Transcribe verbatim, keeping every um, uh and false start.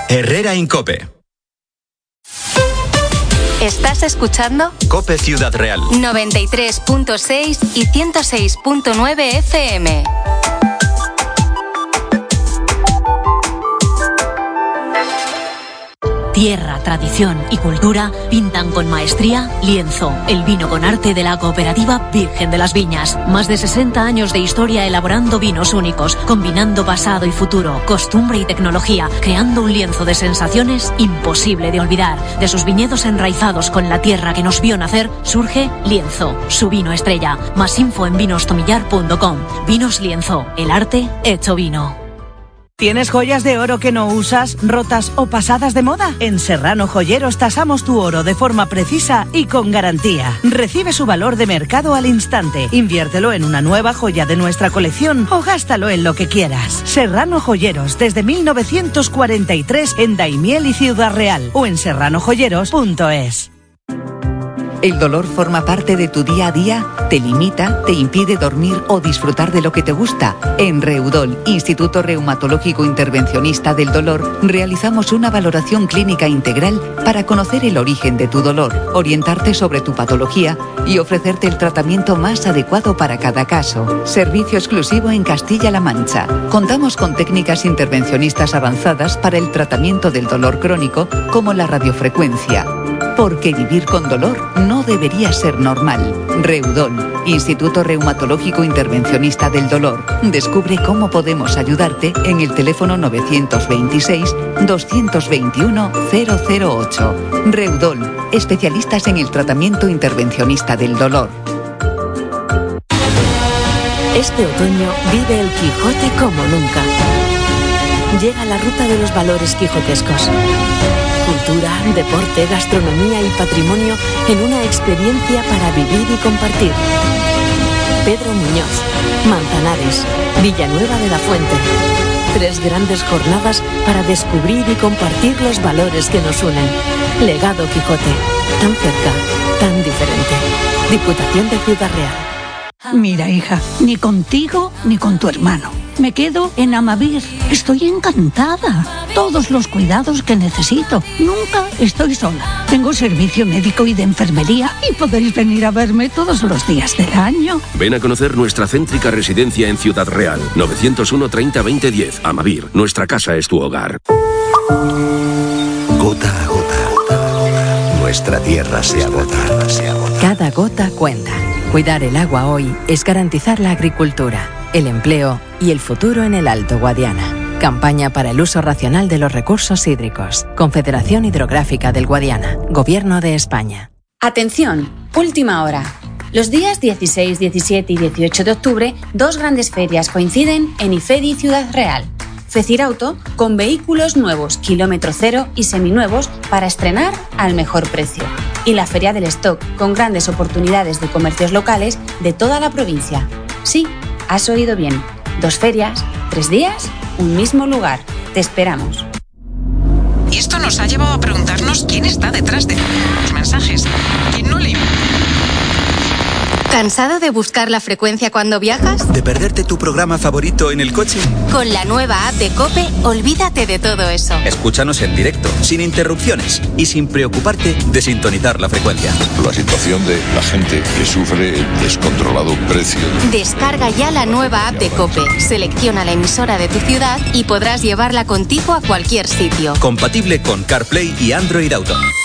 Herrera Incope. ¿Estás escuchando? Cope Ciudad Real. noventa y tres punto seis y ciento seis punto nueve F M. Tierra, tradición y cultura pintan con maestría Lienzo, el vino con arte de la cooperativa Virgen de las Viñas. Más de sesenta años de historia elaborando vinos únicos, combinando pasado y futuro, costumbre y tecnología, creando un lienzo de sensaciones imposible de olvidar. De sus viñedos enraizados con la tierra que nos vio nacer, surge Lienzo, su vino estrella. Más info en vinos tomillar punto com. Vinos Lienzo, el arte hecho vino. ¿Tienes joyas de oro que no usas, rotas o pasadas de moda? En Serrano Joyeros tasamos tu oro de forma precisa y con garantía. Recibe su valor de mercado al instante. Inviértelo en una nueva joya de nuestra colección o gástalo en lo que quieras. Serrano Joyeros, desde mil novecientos cuarenta y tres en Daimiel y Ciudad Real o en serrano joyeros punto es. ¿El dolor forma parte de tu día a día? ¿Te limita? ¿Te impide dormir o disfrutar de lo que te gusta? En Reudol, Instituto Reumatológico Intervencionista del Dolor, realizamos una valoración clínica integral para conocer el origen de tu dolor, orientarte sobre tu patología y ofrecerte el tratamiento más adecuado para cada caso. Servicio exclusivo en Castilla-La Mancha. Contamos con técnicas intervencionistas avanzadas para el tratamiento del dolor crónico, como la radiofrecuencia. Porque vivir con dolor no debería ser normal. Reudol, Instituto Reumatológico Intervencionista del Dolor. Descubre cómo podemos ayudarte en el teléfono nueve dos seis, dos dos uno, cero cero ocho. Reudol, especialistas en el tratamiento intervencionista del dolor. Este otoño vive el Quijote como nunca. Llega la ruta de los valores quijotescos. Cultura, deporte, gastronomía y patrimonio en una experiencia para vivir y compartir. Pedro Muñoz, Manzanares, Villanueva de la Fuente. Tres grandes jornadas para descubrir y compartir los valores que nos unen. Legado Quijote, tan cerca, tan diferente. Diputación de Ciudad Real. Mira, hija, ni contigo ni con tu hermano. Me quedo en Amavir. Estoy encantada. Todos los cuidados que necesito. Nunca estoy sola. Tengo servicio médico y de enfermería y podéis venir a verme todos los días del año. Ven a conocer nuestra céntrica residencia en Ciudad Real. novecientos uno, treinta, veinte, diez. Amavir. Nuestra casa es tu hogar. Gota a gota. Nuestra tierra se agota. Cada gota cuenta. Cuidar el agua hoy es garantizar la agricultura, el empleo y el futuro en el Alto Guadiana. Campaña para el uso racional de los recursos hídricos. Confederación Hidrográfica del Guadiana. Gobierno de España. Atención, última hora. Los días dieciséis, diecisiete y dieciocho de octubre, dos grandes ferias coinciden en IFEDI Ciudad Real. Fecirauto, con vehículos nuevos, kilómetro cero y seminuevos para estrenar al mejor precio. Y la Feria del Stock, con grandes oportunidades de comercios locales de toda la provincia. Sí, has oído bien. Dos ferias, tres días, un mismo lugar. Te esperamos. Y esto nos ha llevado a preguntarnos quién está detrás de los mensajes. ¿Quién no le... ¿Cansado de buscar la frecuencia cuando viajas? ¿De perderte tu programa favorito en el coche? Con la nueva app de COPE, olvídate de todo eso. Escúchanos en directo, sin interrupciones y sin preocuparte de sintonizar la frecuencia. La situación de la gente que sufre el descontrolado precio. Descarga ya la nueva app de COPE, selecciona la emisora de tu ciudad y podrás llevarla contigo a cualquier sitio. Compatible con CarPlay y Android Auto.